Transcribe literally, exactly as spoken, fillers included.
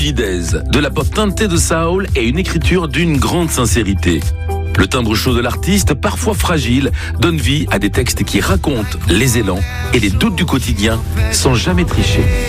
de la pop teintée de soul et une écriture d'une grande sincérité. Le timbre chaud de l'artiste, parfois fragile, donne vie à des textes qui racontent les élans et les doutes du quotidien sans jamais tricher.